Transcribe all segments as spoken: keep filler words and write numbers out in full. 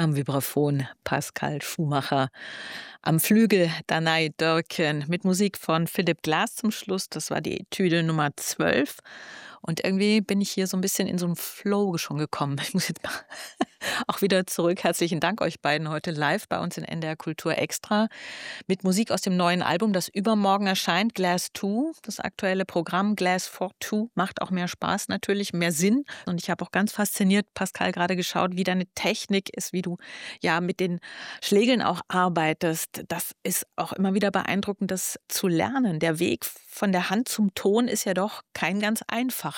Am Vibraphon Pascal Schumacher, am Flügel Danai Dörken mit Musik von Philipp Glass zum Schluss. Das war die Etüde Nummer zwölf. Und irgendwie bin ich hier so ein bisschen in so 'n Flow schon gekommen. Ich muss jetzt mal auch wieder zurück. Herzlichen Dank euch beiden heute live bei uns in N D R Kultur Extra mit Musik aus dem neuen Album, das übermorgen erscheint, Glass zwei. Das aktuelle Programm Glass for Two macht auch mehr Spaß natürlich, mehr Sinn. Und ich habe auch ganz fasziniert, Pascal, gerade geschaut, wie deine Technik ist, wie du ja mit den Schlägeln auch arbeitest. Das ist auch immer wieder beeindruckend, das zu lernen. Der Weg von der Hand zum Ton ist ja doch kein ganz einfacher.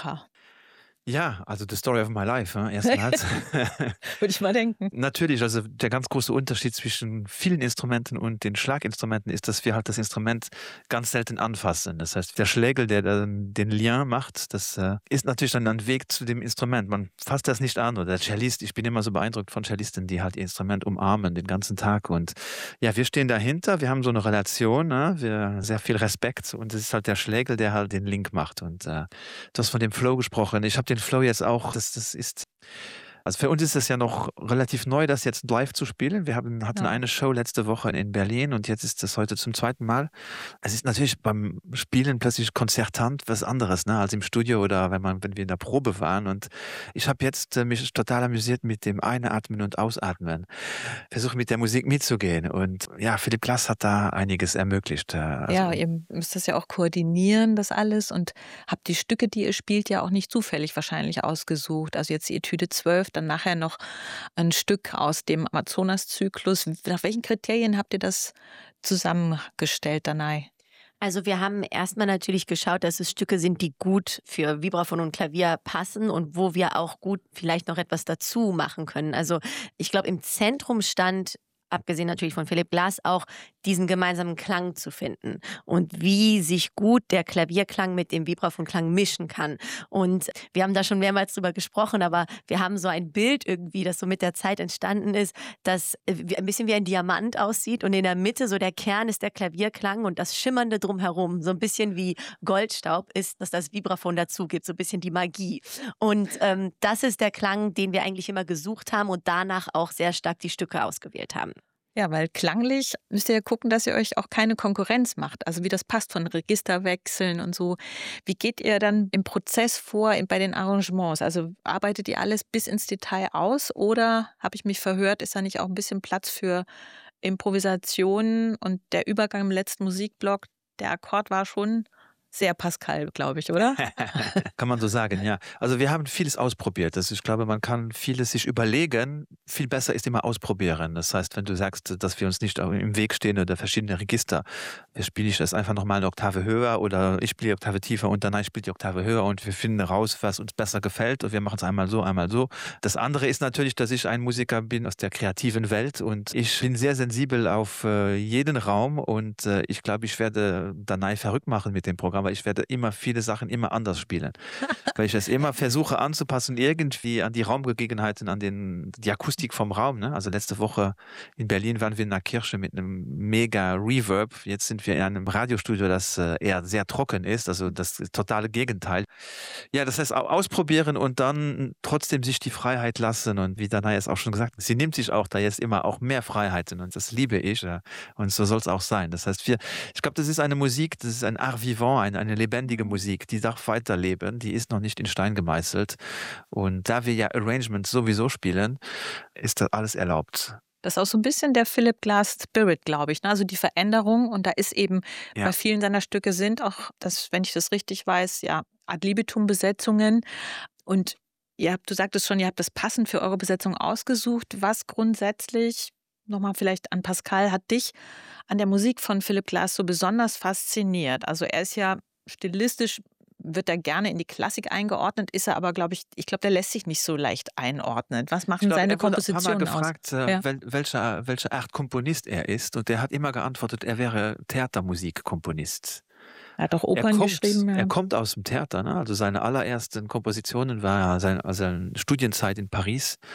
Ja, also the story of my life, ne, erstmals. Würde ich mal denken. Natürlich, also der ganz große Unterschied zwischen vielen Instrumenten und den Schlaginstrumenten ist, dass wir halt das Instrument ganz selten anfassen. Das heißt, der Schlägel, der dann den Lien macht, das äh, ist natürlich dann ein Weg zu dem Instrument. Man fasst das nicht an. Oder der Cellist, ich bin immer so beeindruckt von Cellisten, die halt ihr Instrument umarmen den ganzen Tag. Und ja, wir stehen dahinter, wir haben so eine Relation, ne? Wir sehr viel Respekt und es ist halt der Schlägel, der halt den Link macht. Und äh, du hast von dem Flow gesprochen. Ich habe den Flow jetzt auch, das, das ist, also für uns ist es ja noch relativ neu, das jetzt live zu spielen. Wir haben, hatten Ja. eine Show letzte Woche in Berlin und jetzt ist das heute zum zweiten Mal. Es ist natürlich beim Spielen plötzlich konzertant was anderes, ne, als im Studio oder wenn man, wenn wir in der Probe waren. Und ich habe jetzt äh, mich total amüsiert mit dem Einatmen und Ausatmen. Versuche mit der Musik mitzugehen. Und ja, Philipp Glass hat da einiges ermöglicht. äh, Also, Ja, ihr müsst das ja auch koordinieren, das alles, und habt die Stücke, die ihr spielt, ja auch nicht zufällig wahrscheinlich ausgesucht. Also jetzt die Etüde zwölf, dann nachher noch ein Stück aus dem Amazonas-Zyklus. Nach welchen Kriterien habt ihr das zusammengestellt, Danai? Also wir haben erstmal natürlich geschaut, dass es Stücke sind, die gut für Vibraphon und Klavier passen und wo wir auch gut vielleicht noch etwas dazu machen können. Also ich glaube, im Zentrum stand, abgesehen natürlich von Philipp Glass, auch diesen gemeinsamen Klang zu finden und wie sich gut der Klavierklang mit dem Vibraphonklang mischen kann. Und wir haben da schon mehrmals drüber gesprochen, aber wir haben so ein Bild irgendwie, das so mit der Zeit entstanden ist, das ein bisschen wie ein Diamant aussieht und in der Mitte so der Kern ist der Klavierklang und das Schimmernde drumherum, so ein bisschen wie Goldstaub ist, dass das Vibraphon dazu gibt, so ein bisschen die Magie. Und ähm, das ist der Klang, den wir eigentlich immer gesucht haben und danach auch sehr stark die Stücke ausgewählt haben. Ja, weil klanglich müsst ihr ja gucken, dass ihr euch auch keine Konkurrenz macht. Also wie das passt von Registerwechseln und so. Wie geht ihr dann im Prozess vor in- bei den Arrangements? Also arbeitet ihr alles bis ins Detail aus oder, habe ich mich verhört, ist da nicht auch ein bisschen Platz für Improvisationen? Und der Übergang im letzten Musikblock, der Akkord war schon sehr Pascal, glaube ich, oder? kann man so sagen, ja. Also wir haben vieles ausprobiert. Das, ich glaube, man kann vieles sich überlegen. Viel besser ist immer ausprobieren. Das heißt, wenn du sagst, dass wir uns nicht im Weg stehen oder verschiedene Register, wir spiele ich das einfach nochmal eine Oktave höher oder ich spiele die Oktave tiefer und danach spielt die Oktave höher und wir finden raus, was uns besser gefällt und wir machen es einmal so, einmal so. Das andere ist natürlich, dass ich ein Musiker bin aus der kreativen Welt und ich bin sehr sensibel auf äh, jeden Raum und äh, ich glaube, ich werde Danai verrückt machen mit dem Programm, weil ich werde immer viele Sachen immer anders spielen. Weil ich es immer versuche anzupassen, irgendwie an die Raumgegebenheiten, an den, die Akustik vom Raum. Ne? Also letzte Woche in Berlin waren wir in einer Kirche mit einem mega Reverb. Jetzt sind wir in einem Radiostudio, das äh, eher sehr trocken ist, also das totale Gegenteil. Ja, das heißt au- ausprobieren und dann trotzdem sich die Freiheit lassen. Und wie Dana jetzt auch schon gesagt hat, sie nimmt sich auch da jetzt immer auch mehr Freiheiten und das liebe ich. Ja. Und so soll es auch sein. Das heißt, wir, ich glaube, das ist eine Musik, das ist ein Art vivant, eine, eine lebendige Musik, die darf weiterleben, die ist noch nicht in Stein gemeißelt. Und da wir ja Arrangements sowieso spielen, ist das alles erlaubt. Das ist auch so ein bisschen der Philip Glass Spirit, glaube ich, ne? Also die Veränderung, und da ist eben Ja. bei vielen seiner Stücke sind auch, das, wenn ich das richtig weiß, ja, Ad libitum-Besetzungen. Und ihr habt, du sagtest schon, ihr habt das passend für eure Besetzung ausgesucht. Was grundsätzlich, nochmal vielleicht an Pascal, hat dich an der Musik von Philip Glass so besonders fasziniert? Also er ist ja stilistisch, wird er gerne in die Klassik eingeordnet, ist er aber, glaube ich, ich glaube, der lässt sich nicht so leicht einordnen. Was Ich machen glaube, seine er wurde ein paar Mal Kompositionen aus? gefragt, äh, Ja. wel, welcher, welche Art Komponist er ist. Und er hat immer geantwortet, er wäre Theatermusikkomponist. Er hat auch Er Opern kommt, geschrieben, ja. er kommt aus dem Theater, ne? Also seine allerersten Kompositionen war ja seine, seine Studienzeit in Paris.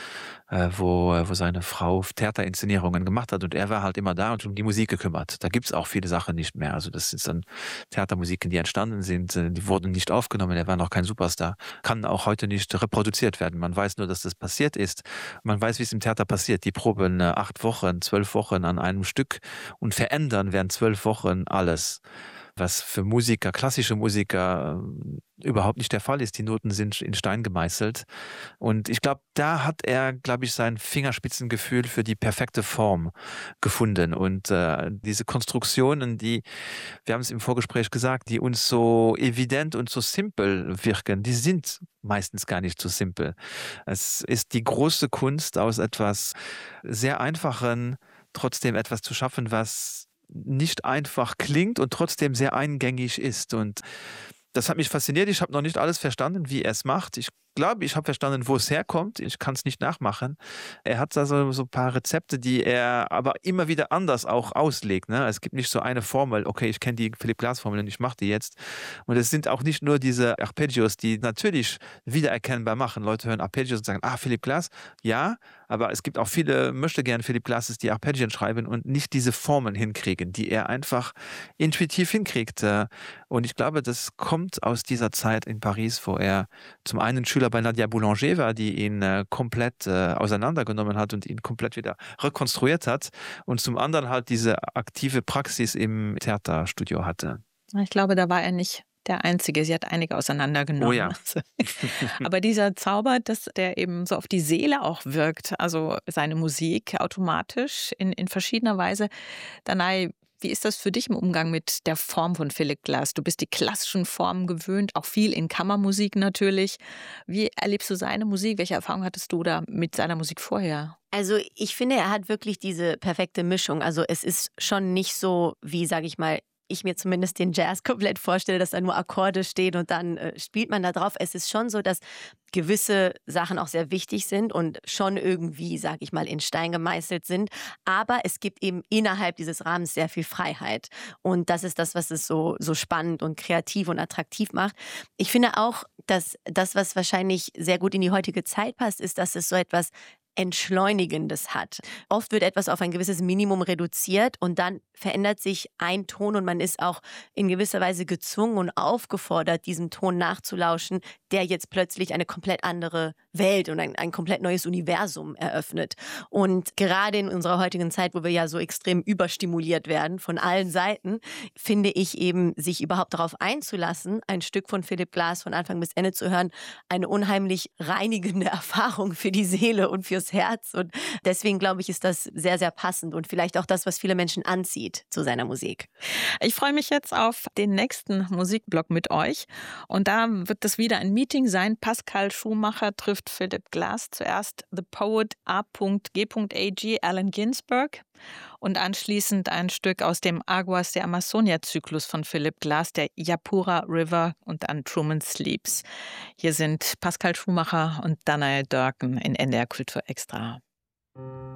äh, wo, wo seine Frau Theaterinszenierungen gemacht hat und er war halt immer da und um die Musik gekümmert. Da gibt es auch viele Sachen nicht mehr. Also das sind dann Theatermusiken, die entstanden sind, äh, die wurden nicht aufgenommen, er war noch kein Superstar, kann auch heute nicht reproduziert werden. Man weiß nur, dass das passiert ist. Man weiß, wie es im Theater passiert. Die proben äh, acht Wochen, zwölf Wochen an einem Stück und verändern während zwölf Wochen alles, was für Musiker, klassische Musiker äh, überhaupt nicht der Fall ist. Die Noten sind in Stein gemeißelt. Und ich glaube, da hat er, glaube ich, sein Fingerspitzengefühl für die perfekte Form gefunden. Und äh, diese Konstruktionen, die, wir haben es im Vorgespräch gesagt, die uns so evident und so simpel wirken, die sind meistens gar nicht so simpel. Es ist die große Kunst, aus etwas sehr Einfachen trotzdem etwas zu schaffen, was nicht einfach klingt und trotzdem sehr eingängig ist. Und das hat mich fasziniert. Ich habe noch nicht alles verstanden, wie er es macht. Ich glaube, ich habe verstanden, wo es herkommt. Ich kann es nicht nachmachen. Er hat da so, so ein paar Rezepte, die er aber immer wieder anders auch auslegt. Ne? Es gibt nicht so eine Formel, okay, ich kenne die Philipp Glass-Formel und ich mache die jetzt. Und es sind auch nicht nur diese Arpeggios, die natürlich wiedererkennbar machen. Leute hören Arpeggios und sagen, ah, Philipp Glass, ja, aber es gibt auch viele, möchte gern Philipp Glasses, die Arpeggien schreiben und nicht diese Formeln hinkriegen, die er einfach intuitiv hinkriegt. Und ich glaube, das kommt aus dieser Zeit in Paris, wo er zum einen Schüler bei Nadia Boulanger war, die ihn äh, komplett äh, auseinandergenommen hat und ihn komplett wieder rekonstruiert hat und zum anderen halt diese aktive Praxis im Theaterstudio hatte. Ich glaube, da war er nicht der Einzige. Sie hat einige auseinandergenommen. Oh ja. Also, aber dieser Zauber, dass der eben so auf die Seele auch wirkt, also seine Musik automatisch in, in verschiedener Weise. Danai, wie ist das für dich im Umgang mit der Form von Philipp Glass? Du bist die klassischen Formen gewöhnt, auch viel in Kammermusik natürlich. Wie erlebst du seine Musik? Welche Erfahrung hattest du da mit seiner Musik vorher? Also ich finde, er hat wirklich diese perfekte Mischung. Also es ist schon nicht so, wie, sage ich mal, ich mir zumindest den Jazz komplett vorstelle, dass da nur Akkorde stehen und dann äh, spielt man da drauf. Es ist schon so, dass gewisse Sachen auch sehr wichtig sind und schon irgendwie, sage ich mal, in Stein gemeißelt sind. Aber es gibt eben innerhalb dieses Rahmens sehr viel Freiheit. Und das ist das, was es so, so spannend und kreativ und attraktiv macht. Ich finde auch, dass das, was wahrscheinlich sehr gut in die heutige Zeit passt, ist, dass es so etwas Entschleunigendes hat. Oft wird etwas auf ein gewisses Minimum reduziert und dann verändert sich ein Ton und man ist auch in gewisser Weise gezwungen und aufgefordert, diesem Ton nachzulauschen, der jetzt plötzlich eine komplett andere Welt und ein, ein komplett neues Universum eröffnet. Und gerade in unserer heutigen Zeit, wo wir ja so extrem überstimuliert werden von allen Seiten, finde ich eben, sich überhaupt darauf einzulassen, ein Stück von Philipp Glass von Anfang bis Ende zu hören, eine unheimlich reinigende Erfahrung für die Seele und fürs Herz. Und deswegen glaube ich, ist das sehr, sehr passend und vielleicht auch das, was viele Menschen anzieht zu seiner Musik. Ich freue mich jetzt auf den nächsten Musikblock mit euch. Und da wird es wieder ein Meeting sein. Pascal Schumacher trifft Philipp Glass. Zuerst The Poet A G A G, Allen Ginsberg. Und anschließend ein Stück aus dem Aguas de Amazonia-Zyklus von Philipp Glass, der Yapura River und dann Truman Sleeps. Hier sind Pascal Schumacher und Danai Dörken in N D R Kultur Extra.